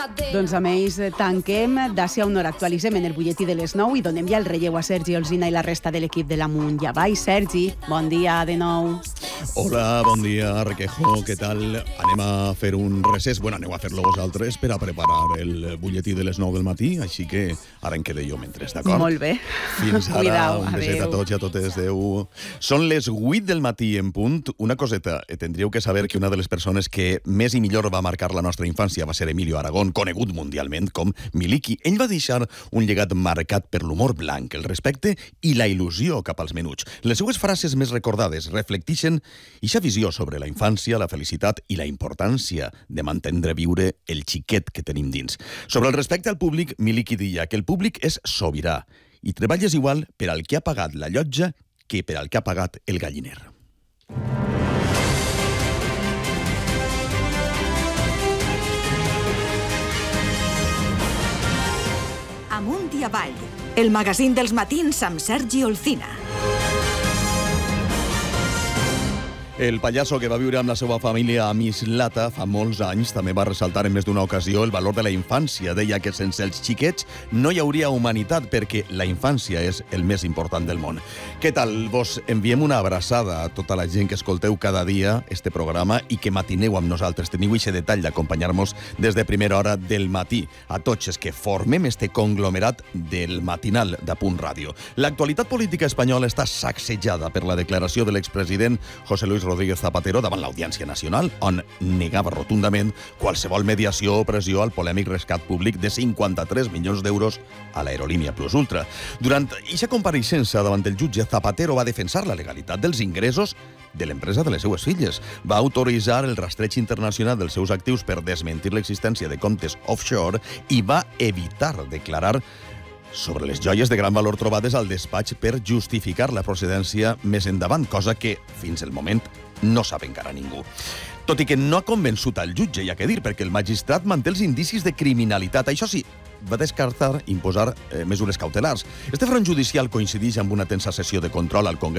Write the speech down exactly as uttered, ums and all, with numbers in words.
Doncs amb ells tanquem. D'ací a una hora actualitzem en el butlletí de les nou i donem ja el relleu a Sergi Olzina i la resta de l'equip de l'Amunt i Avall. Sergi, bon dia de nou. Hola, bon dia, Requejo, què tal? Anem a fer un recés. Bueno, aneu a fer-lo vosaltres per a preparar el butlletí de les nou del matí, així que ara en quedé jo mentre, d'acord? Molt bé. Fins ara, Cuidao, un beset adeu. a tots i a totes, adeu. Són les vuit del matí en punt. Una coseta, tindríeu que saber que una de les persones que més i millor va marcar la nostra infància va ser Emilio Aragón, conegut mundialment com Miliki. Ell va deixar un llegat marcat per l'humor blanc, el respecte i la il·lusió cap als menuts. Les seues frases més recordades reflecteixen eixa visió sobre la infància, la felicitat i la importància de mantendre viure el xiquet que tenim dins. Sobre el respecte al públic, Miliki deia que el públic és sobirà i treballes igual per al que ha pagat la llotja que per al que ha pagat el galliner. Amunt i Avall, el magazín dels matins amb Sergi Olzina. El pallasso que va viure amb la seva família a Mislata fa molts anys també va ressaltar en més d'una ocasió el valor de la infància. Deia que sense els xiquets no hi hauria humanitat perquè la infància és el més important del món. Què tal? Vos enviem una abraçada a tota la gent que escolteu cada dia este programa i que matineu amb nosaltres. Teniu aquest detall d'acompanyar-nos des de primera hora del matí. A tots els que formem este conglomerat del matinal de Punt Ràdio. L'actualitat política espanyola està sacsejada per la declaració de l'expresident José Luis Rodríguez Zapatero davant l'Audiència Nacional, on negava rotundament qualsevol mediació o pressió al polèmic rescat públic de cinquanta-tres milions d'euros a l'aerolínia Plus Ultra. Durant eixa compareixença davant el jutge, Zapatero va defensar la legalitat dels ingressos de l'empresa de les seues filles. Va autoritzar el rastreig internacional dels seus actius per desmentir l'existència de comptes offshore i va evitar declarar sobre les joies de gran valor trobades al despatx per justificar la procedència més endavant, cosa que, fins el moment, no sap encara ningú. Tot i que no ha convençut al jutge, hi ha que dir, perquè el magistrat manté els indicis de criminalitat. Això sí, va descartar imposar eh, mesures cautelars. Este front judicial coincideix amb una tensa sessió de control al Congrés